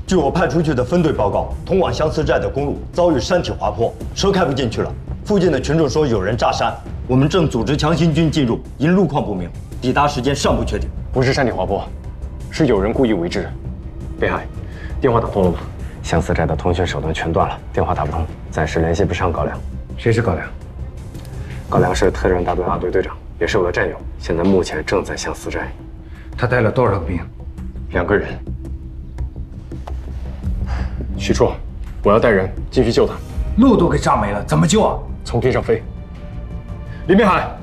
据我派出去的分队报告，通往相思寨的公路遭遇山体滑坡，车开不进去了。附近的群众说有人炸山，我们正组织强行军进入，因路况不明，抵达时间尚不确定。 不是山体滑坡，是有人故意为之。北海，电话打通了吗？相思寨的通讯手段全断了，电话打不通，暂时联系不上高粱。谁是高粱？高粱是特战大队2队队长，也是我的战友，现在目前正在相思寨。 他带了多少个兵 ？2个人。许绰，我要带人进去救他。 路都给炸没了，怎么救啊？ 从天上飞。林明海，